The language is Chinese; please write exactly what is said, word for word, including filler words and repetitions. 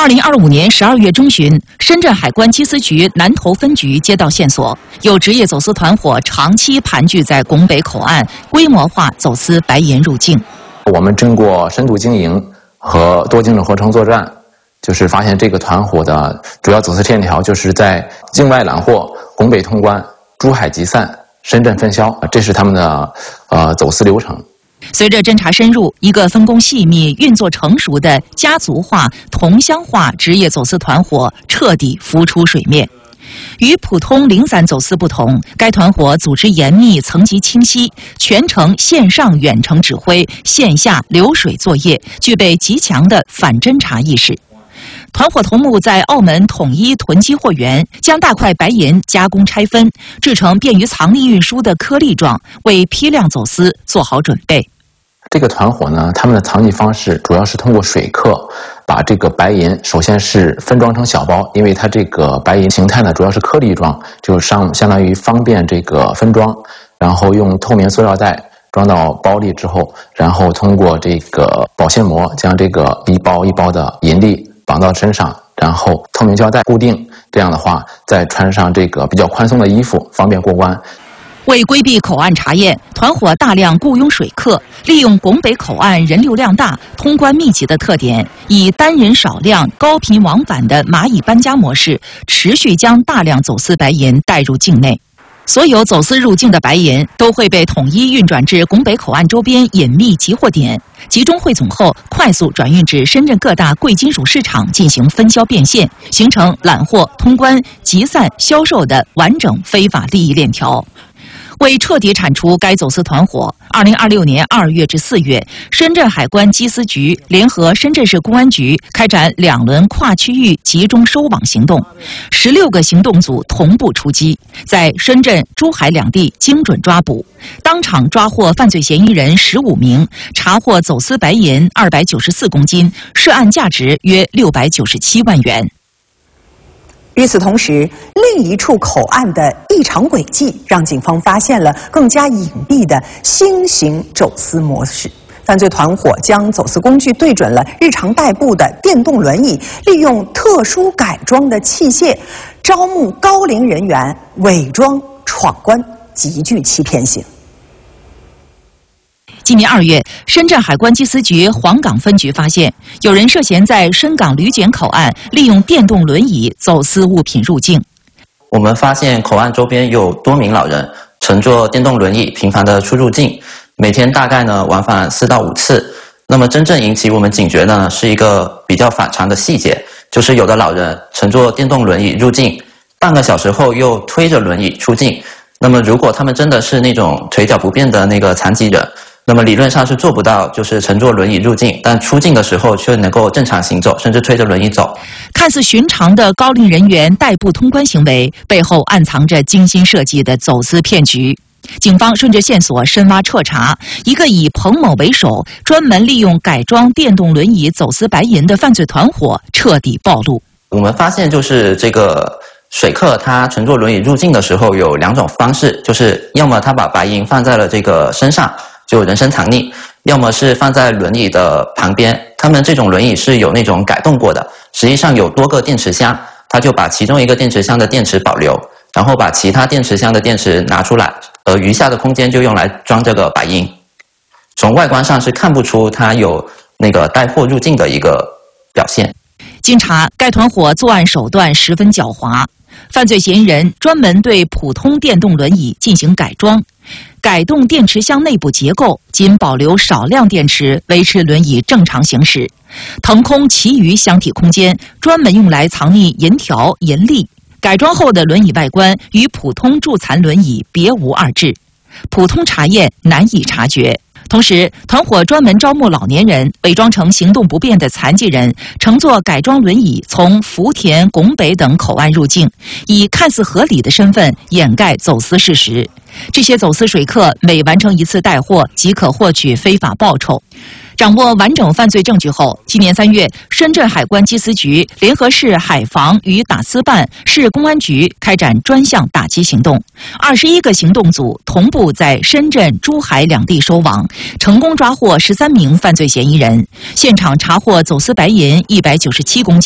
二零二五年十二月中旬，深圳海关缉私局南头分局接到线索，有职业走私团伙长期盘踞在拱北口岸，规模化走私白银入境。 我们经过深度经营和多经的合成作战，就是发现这个团伙的主要走私链条就是在境外揽货、拱北通关、珠海集散、深圳分销，这是他们的呃走私流程。 随着侦查深入，一个分工细密、运作成熟的家族化、同乡化职业走私团伙彻底浮出水面。与普通零散走私不同，该团伙组织严密、层级清晰，全程线上远程指挥，线下流水作业，具备极强的反侦查意识。团伙头目在澳门统一囤积货源，将大块白银加工拆分，制成便于藏匿运输的颗粒状，为批量走私做好准备。 这个团伙呢，他们的藏匿方式主要是通过水客，把这个白银首先是分装成小包，因为它这个白银形态呢主要是颗粒状，就上相当于方便这个分装，然后用透明塑料袋装到包里之后，然后通过这个保鲜膜将这个一包一包的银粒绑到身上，然后透明胶带固定，这样的话再穿上这个比较宽松的衣服，方便过关。 为规避口岸查验，团伙大量雇佣水客，利用拱北口岸人流量大、通关密集的特点，以单人少量、高频往返的蚂蚁搬家模式，持续将大量走私白银带入境内。所有走私入境的白银都会被统一运转至拱北口岸周边隐秘集货点，集中汇总后，快速转运至深圳各大贵金属市场进行分销变现，形成揽货、通关、集散、销售的完整非法利益链条。为彻底铲除该走私团伙，二零二六年二月至四月，深圳海关缉私局联合深圳市公安局开展两轮跨区域集中收网行动，十六个行动组同步出击，在深圳、珠海两地精准抓捕，当场抓获犯罪嫌疑人十五名，查获走私白银二百九十四公斤，涉案价值约六百九十七万元。 与此同时，另一处口岸的异常轨迹让警方发现了更加隐蔽的新型走私模式。犯罪团伙将走私工具对准了日常代步的电动轮椅，利用特殊改装的器械，招募高龄人员伪装闯关，极具欺骗性。 今年二月，深圳海关缉私局黄岗分局发现，有人涉嫌在深港旅检口岸利用电动轮椅走私物品入境。 我们发现口岸周边有多名老人乘坐电动轮椅频繁的出入境，每天大概呢往返四到五次。那么真正引起我们警觉的呢是一个比较反常的细节，就是有的老人乘坐电动轮椅入境，半个小时后又推着轮椅出境。那么如果他们真的是那种腿脚不便的那个残疾人，那么理论上是做不到，就是乘坐轮椅入境，但出境的时候却能够正常行走，甚至推着轮椅走。 看似寻常的高龄人员代步通关行为，背后暗藏着精心设计的走私骗局。警方顺着线索深挖彻查，一个以彭某为首、专门利用改装电动轮椅走私白银的犯罪团伙彻底暴露。 我们发现，就是这个水客他乘坐轮椅入境的时候有两种方式，就是要么他把白银放在了这个身上，就人身藏匿，要么是放在轮椅的旁边。他们这种轮椅是有那种改动过的，实际上有多个电池箱，他就把其中一个电池箱的电池保留，然后把其他电池箱的电池拿出来，而余下的空间就用来装这个白银。从外观上是看不出它有那个带货入境的一个表现。 经查，该团伙作案手段十分狡猾，犯罪嫌疑人专门对普通电动轮椅进行改装，改动电池箱内部结构，仅保留少量电池，维持轮椅正常行驶，腾空其余箱体空间，专门用来藏匿银条、银粒。改装后的轮椅外观与普通助残轮椅别无二致，普通查验难以察觉。同时，团伙专门招募老年人，伪装成行动不便的残疾人，乘坐改装轮椅从福田、拱北等口岸入境，以看似合理的身份掩盖走私事实。这些走私水客每完成一次带货，即可获取非法报酬。掌握完整犯罪证据后，今年三月，深圳海关缉私局联合市海防与打私办、市公安局开展专项打击行动，二十一个行动组同步在深圳、珠海两地收网，成功抓获十三名犯罪嫌疑人，现场查获走私白银一百九十七公斤。